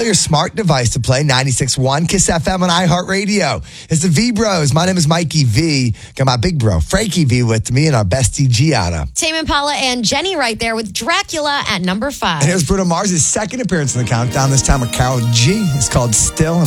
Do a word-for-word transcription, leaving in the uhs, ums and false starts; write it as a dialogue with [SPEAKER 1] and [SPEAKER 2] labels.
[SPEAKER 1] your smart device to play ninety-six point one Kiss F M on iHeartRadio. It's the V-Bros. My name is Mikey V. Got my big bro, Frankie V, with me and our bestie, Gianna.
[SPEAKER 2] Tame Impala and Jenny right there with Dracula at number five.
[SPEAKER 1] And here's Bruno Mars' second appearance in the countdown, this time with Karol G. It's called Still.